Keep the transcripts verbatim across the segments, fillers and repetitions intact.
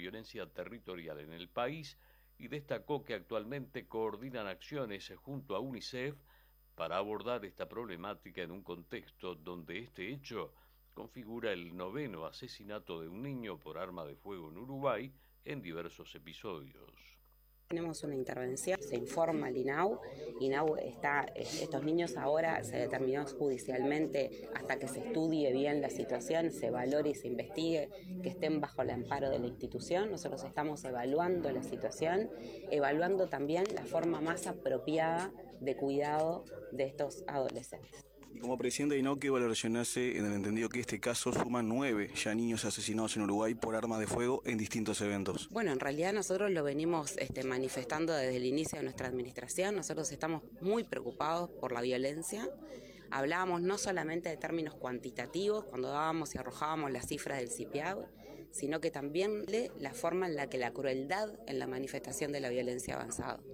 violencia territorial en el país y destacó que actualmente coordinan acciones junto a UNICEF para abordar esta problemática en un contexto donde este hecho configura el noveno asesinato de un niño por arma de fuego en Uruguay en diversos episodios. Tenemos una intervención, se informa al INAU, INAU está, estos niños ahora se determinó judicialmente hasta que se estudie bien la situación, se valore y se investigue, que estén bajo el amparo de la institución. Nosotros estamos evaluando la situación, evaluando también la forma más apropiada de cuidado de estos adolescentes. Y como presidente de INAU, ¿qué valoración hace en el entendido que este caso suma nueve ya niños asesinados en Uruguay por armas de fuego en distintos eventos? Bueno, en realidad nosotros lo venimos este, manifestando desde el inicio de nuestra administración. Nosotros estamos muy preocupados por la violencia. Hablábamos no solamente de términos cuantitativos cuando dábamos y arrojábamos las cifras del C I P I A B, sino que también de la forma en la que la crueldad en la manifestación de la violencia ha avanzado.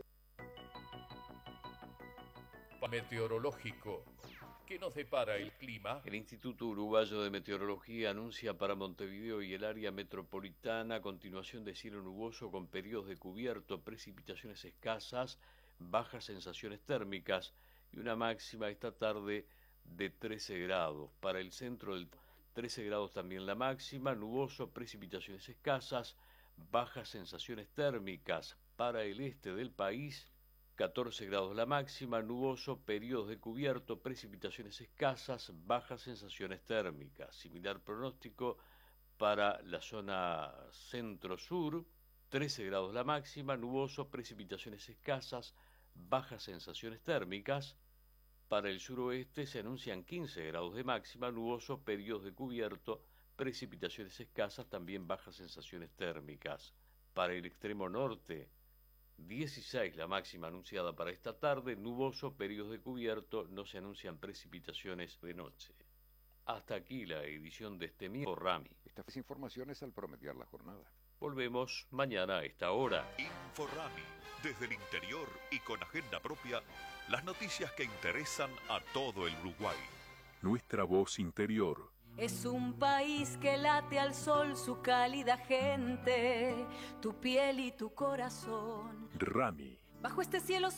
Meteorológico. ¿Qué nos depara el clima? El Instituto Uruguayo de Meteorología anuncia para Montevideo y el área metropolitana continuación de cielo nuboso con periodos de cubierto, precipitaciones escasas, bajas sensaciones térmicas y una máxima esta tarde de trece grados. Para el centro del trece grados también la máxima, nuboso, precipitaciones escasas, bajas sensaciones térmicas. Para el este del país, catorce grados la máxima, nuboso, periodos de cubierto, precipitaciones escasas, bajas sensaciones térmicas. Similar pronóstico para la zona centro-sur, trece grados la máxima, nuboso, precipitaciones escasas, bajas sensaciones térmicas. Para el suroeste se anuncian quince grados de máxima, nuboso, periodos de cubierto, precipitaciones escasas, también bajas sensaciones térmicas. Para el extremo norte, dieciséis la máxima anunciada para esta tarde, nuboso, periodos de cubierto, no se anuncian precipitaciones de noche. Hasta aquí la edición de este miércoles, Rami. Estas informaciones al promediar la jornada. Volvemos mañana a esta hora. Inforami, desde el interior y con agenda propia, las noticias que interesan a todo el Uruguay. Nuestra voz interior. Es un país que late al sol su cálida gente, tu piel y tu corazón. Rami. Bajo este cielo